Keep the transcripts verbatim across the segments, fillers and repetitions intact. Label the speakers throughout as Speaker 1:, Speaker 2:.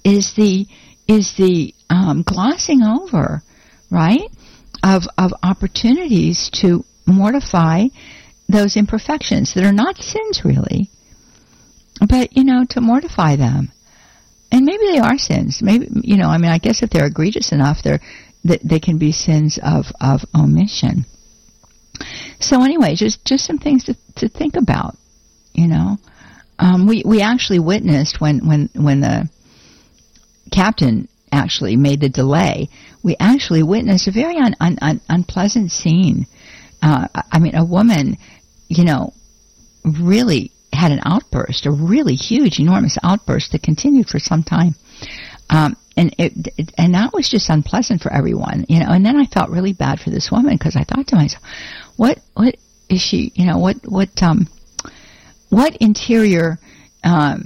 Speaker 1: is the is the um, glossing over, right, of of opportunities to mortify those imperfections that are not sins really, but, you know, to mortify them. And maybe they are sins. Maybe, you know, I mean, I guess if they're egregious enough, they're, they, they can be sins of, of omission. So anyway, just, just some things to, to think about, you know. Um, we, we actually witnessed when, when, when the captain actually made the delay, we actually witnessed a very un, un, un, unpleasant scene. Uh, I mean, a woman, you know, really had an outburst, a really huge, enormous outburst that continued for some time. Um, and it, it, and that was just unpleasant for everyone, you know. And then I felt really bad for this woman because I thought to myself, what, what is she, you know, what, what, um, what interior, um,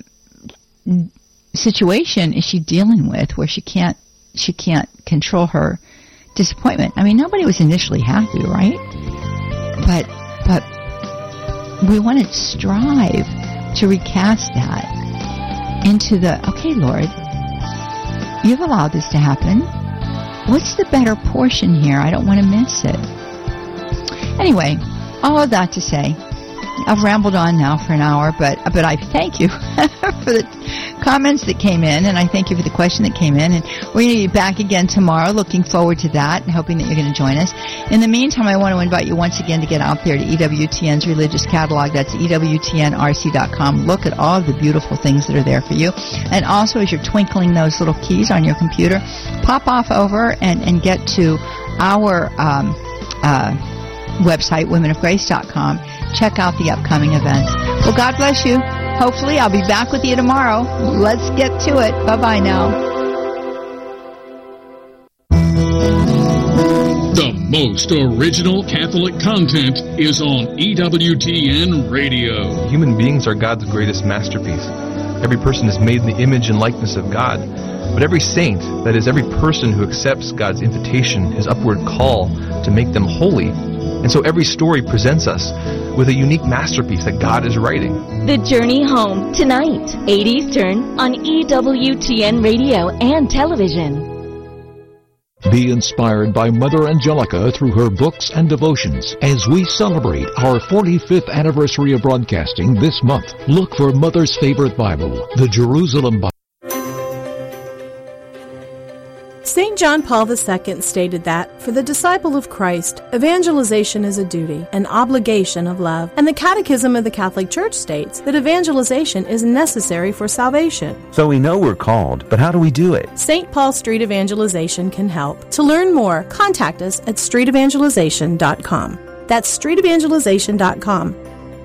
Speaker 1: situation is she dealing with where she can't, she can't control her disappointment? I mean, nobody was initially happy, right? But, but we want to strive to recast that into the, okay, Lord, you've allowed this to happen. What's the better portion here? I don't want to miss it. Anyway, all of that to say, I've rambled on now for an hour, but but I thank you for the comments that came in, and I thank you for the question that came in. And we're going to be back again tomorrow. Looking forward to that, and hoping that you're going to join us. In the meantime, I want to invite you once again to get out there to E W T N's religious catalog. That's E W T N R C dot com. Look at all the beautiful things that are there for you. And also, as you're twinkling those little keys on your computer, pop off over and, and get to our um, uh, website, women of grace dot com. Check out the upcoming events. Well, God bless you. Hopefully, I'll be back with you tomorrow. Let's get to it. Bye-bye now.
Speaker 2: The most original Catholic content is on E W T N Radio.
Speaker 3: Human beings are God's greatest masterpiece. Every person is made in the image and likeness of God. But every saint, that is, every person who accepts God's invitation, his upward call to make them holy. And so every story presents us with a unique masterpiece that God is writing.
Speaker 4: The Journey Home, tonight, eight Eastern, on E W T N Radio and television.
Speaker 5: Be inspired by Mother Angelica through her books and devotions. As we celebrate our forty-fifth anniversary of broadcasting this month, look for Mother's favorite Bible, the Jerusalem Bible.
Speaker 6: Saint John Paul the Second stated that, for the disciple of Christ, evangelization is a duty, an obligation of love, and the Catechism of the Catholic Church states that evangelization is necessary for salvation.
Speaker 7: So we know we're called, but how do we do it?
Speaker 6: Saint Paul Street Evangelization can help. To learn more, contact us at street evangelization dot com. That's street evangelization dot com.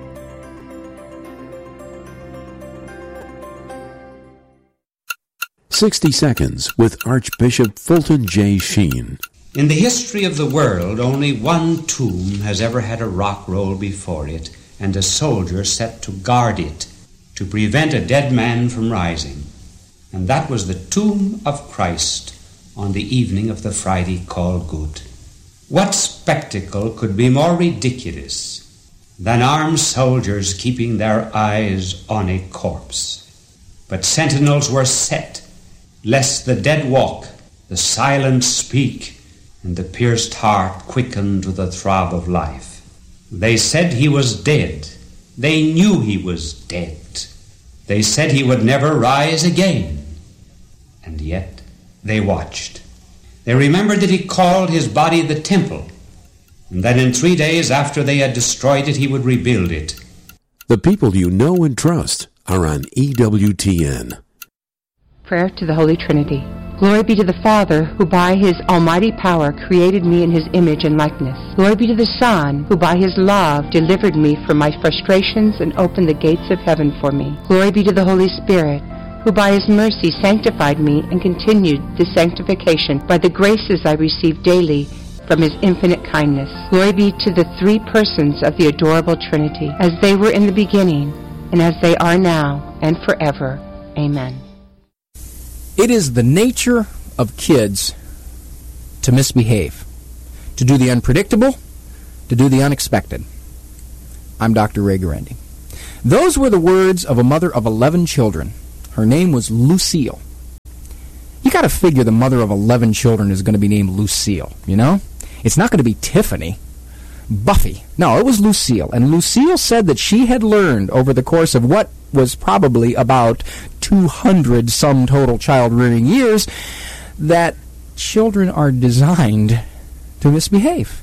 Speaker 8: sixty Seconds with Archbishop Fulton J. Sheen.
Speaker 9: In the history of the world, only one tomb has ever had a rock roll before it and a soldier set to guard it to prevent a dead man from rising. And that was the tomb of Christ on the evening of the Friday called Good. What spectacle could be more ridiculous than armed soldiers keeping their eyes on a corpse? But sentinels were set, lest the dead walk, the silent speak, and the pierced heart quicken to the throb of life. They said he was dead. They knew he was dead. They said he would never rise again. And yet they watched. They remembered that he called his body the temple, and that in three days after they had destroyed it, he would rebuild it.
Speaker 8: The people you know and trust are on E W T N.
Speaker 10: Prayer to the Holy Trinity. Glory be to the Father, who by his almighty power created me in his image and likeness. Glory be to the Son, who by his love delivered me from my frustrations and opened the gates of heaven for me. Glory be to the Holy Spirit, who by his mercy sanctified me and continued this sanctification by the graces I receive daily from his infinite kindness. Glory be to the three persons of the adorable Trinity, as they were in the beginning, and as they are now, and forever. Amen.
Speaker 11: It is the nature of kids to misbehave, to do the unpredictable, to do the unexpected. I'm Doctor Ray Guarendi. Those were the words of a mother of eleven children. Her name was Lucille. got to figure the mother of eleven children is going to be named Lucille, you know? It's not going to be Tiffany. Buffy. No, it was Lucille. And Lucille said that she had learned over the course of what was probably about two hundred some total child-rearing years that children are designed to misbehave.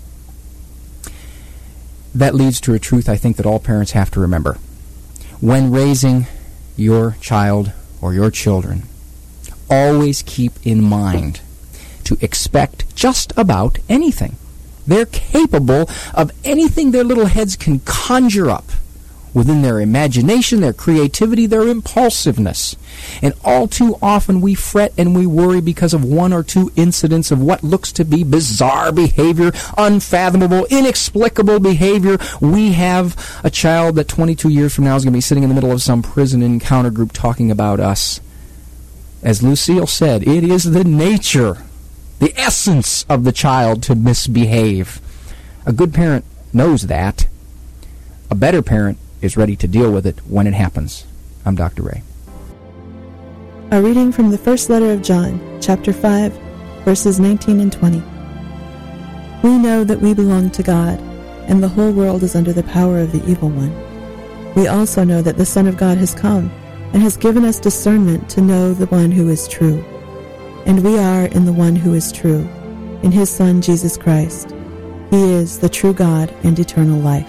Speaker 11: That leads to a truth I think that all parents have to remember. When raising your child or your children, always keep in mind to expect just about anything. They're capable of anything their little heads can conjure up within their imagination, their creativity, their impulsiveness. And all too often we fret and we worry because of one or two incidents of what looks to be bizarre behavior, unfathomable, inexplicable behavior. We have a child that twenty-two years from now is going to be sitting in the middle of some prison encounter group talking about us. As Lucille said, it is the nature, the essence of the child to misbehave. A good parent knows that. A better parent is ready to deal with it when it happens. I'm Doctor Ray.
Speaker 12: A reading from the first letter of John, chapter five, verses nineteen and twenty. We know that we belong to God, and the whole world is under the power of the evil one. We also know that the Son of God has come, and has given us discernment to know the one who is true. And we are in the one who is true, in his Son Jesus Christ. He is the true God and eternal life.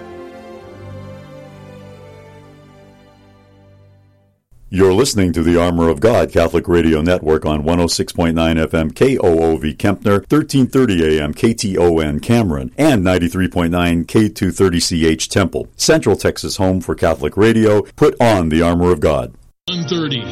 Speaker 13: You're listening to the Armor of God Catholic Radio Network on one oh six point nine F M K O O V Kempner, thirteen thirty A M K T O N Cameron, and ninety-three point nine K two thirty C H Temple. Central Texas home for Catholic radio. Put on the Armor of God.
Speaker 2: one thirty.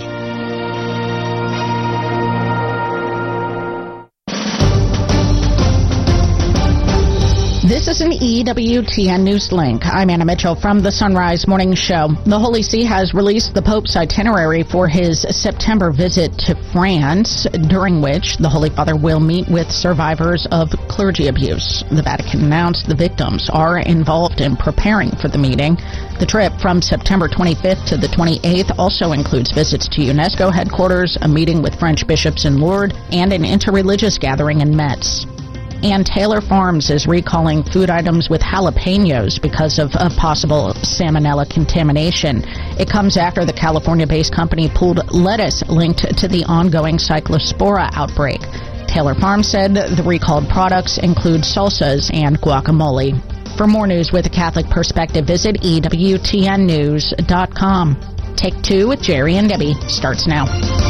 Speaker 14: This is an E W T N News Link. I'm Anna Mitchell from the Sunrise Morning Show. The Holy See has released the Pope's itinerary for his September visit to France, during which the Holy Father will meet with survivors of clergy abuse. The Vatican announced the victims are involved in preparing for the meeting. The trip from September twenty-fifth to the twenty-eighth also includes visits to UNESCO headquarters, a meeting with French bishops in Lourdes, and an interreligious gathering in Metz. And Taylor Farms is recalling food items with jalapenos because of a possible salmonella contamination. It comes after the California-based company pulled lettuce linked to the ongoing cyclospora outbreak. Taylor Farms said the recalled products include salsas and guacamole. For more news with a Catholic perspective, visit E W T N news dot com. Take Two with Jerry and Debbie starts now.